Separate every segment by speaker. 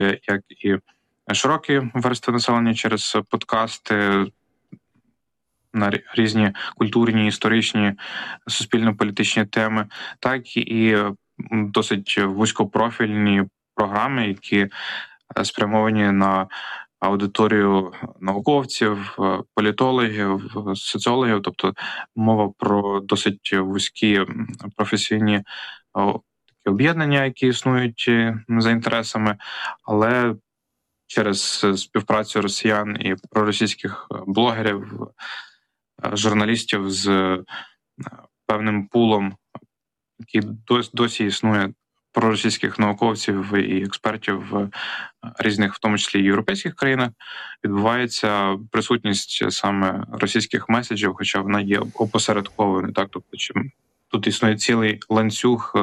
Speaker 1: як і широкі верстви населення через подкасти на різні культурні, історичні, суспільно-політичні теми, так і досить вузькопрофільні програми, які спрямовані на аудиторію науковців, політологів, соціологів, тобто мова про досить вузькі професійні такі об'єднання, які існують за інтересами, але через співпрацю росіян і проросійських блогерів, журналістів з певним пулом, який досі існує, проросійських науковців і експертів в різних, в тому числі європейських країнах, відбувається присутність саме російських меседжів, хоча вона є опосередкованою. Так, тобто, тут існує цілий ланцюг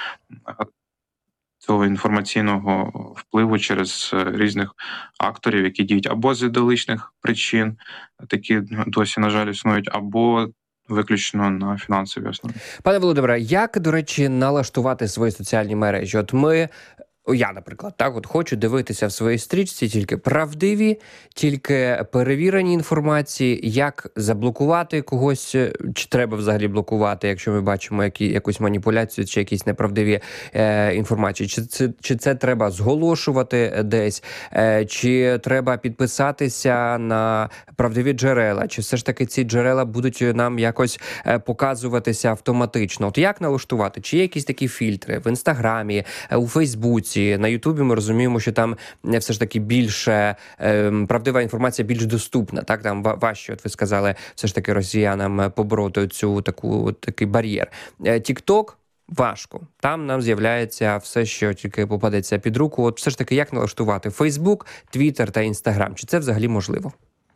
Speaker 1: цього інформаційного впливу через різних акторів, які діють або з ідеологічних причин, такі досі, на жаль, існують, або виключно на фінансовій основі.
Speaker 2: Пане Володимире, як, до речі, налаштувати свої соціальні мережі? Я, наприклад, хочу дивитися в своїй стрічці тільки правдиві, тільки перевірені інформації, як заблокувати когось, чи треба взагалі блокувати, якщо ми бачимо якусь маніпуляцію чи якісь неправдиві інформації, чи це треба зголошувати десь, чи треба підписатися на правдиві джерела, чи все ж таки ці джерела будуть нам якось показуватися автоматично? Як налаштувати? Чи є якісь такі фільтри в Інстаграмі, у Фейсбуці? На Ютубі ми розуміємо, що там все ж таки більше правдива інформація більш доступна. Так, там важче, от ви сказали, все ж таки росіянам побороти такий бар'єр. Тік-Ток важко. Там нам з'являється все, що тільки попадеться під руку. От все ж таки, як налаштувати Фейсбук, Твіттер та Інстаграм? Чи це взагалі можливо?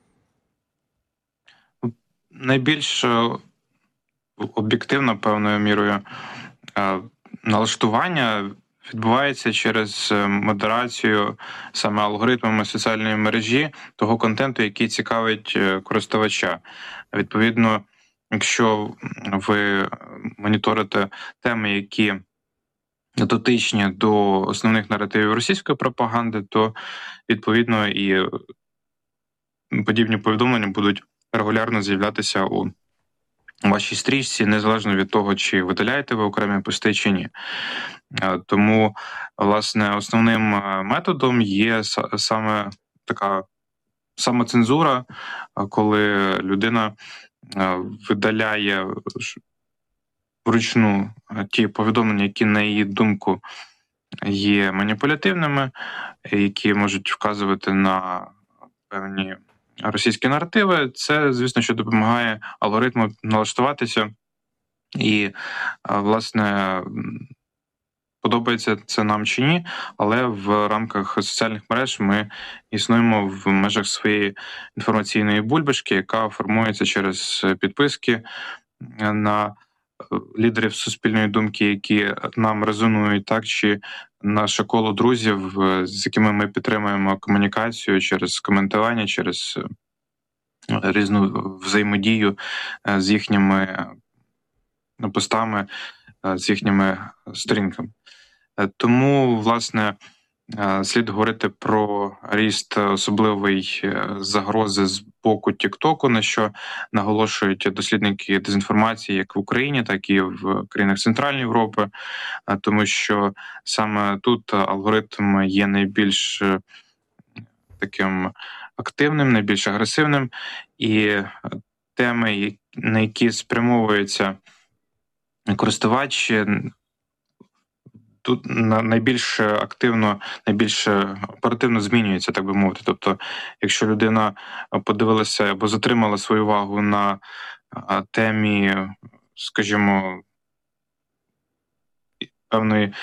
Speaker 1: Найбільш об'єктивно, певною мірою, налаштування відбувається через модерацію саме алгоритмами соціальної мережі того контенту, який цікавить користувача. Відповідно, якщо ви моніторите теми, які дотичні до основних наративів російської пропаганди, то, відповідно, і подібні повідомлення будуть регулярно з'являтися у вашій стрічці, незалежно від того, чи видаляєте ви окремі пости, чи ні. Тому, власне, основним методом є саме така самоцензура, коли людина видаляє вручну ті повідомлення, які, на її думку, є маніпулятивними, які можуть вказувати на певні російські наративи. Це, звісно, що допомагає алгоритму налаштуватися. І, власне, подобається це нам чи ні, але в рамках соціальних мереж ми існуємо в межах своєї інформаційної бульбашки, яка формується через підписки на лідерів суспільної думки, які нам резонують, так, чи наше коло друзів, з якими ми підтримуємо комунікацію через коментування, через різну взаємодію з їхніми постами, з їхніми сторінками. Тому, власне, слід говорити про ріст особливої загрози з боку Тік-Току, на що наголошують дослідники дезінформації як в Україні, так і в країнах Центральної Європи, тому що саме тут алгоритм є найбільш таким активним, найбільш агресивним, і теми, на які спрямовується користувач, тут найбільш активно, найбільш оперативно змінюється, так би мовити. Тобто, якщо людина подивилася або затримала свою увагу на темі, скажімо, певної,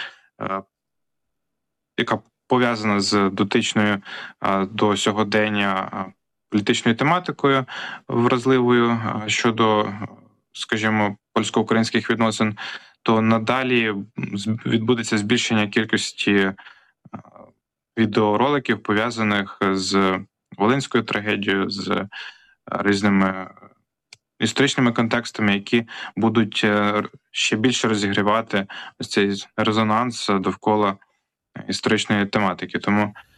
Speaker 1: яка пов'язана з дотичною до сьогодення політичною тематикою вразливою щодо, скажімо, польсько-українських відносин, то надалі відбудеться збільшення кількості відеороликів, пов'язаних з Волинською трагедією, з різними історичними контекстами, які будуть ще більше розігрівати ось цей резонанс довкола історичної тематики. Тому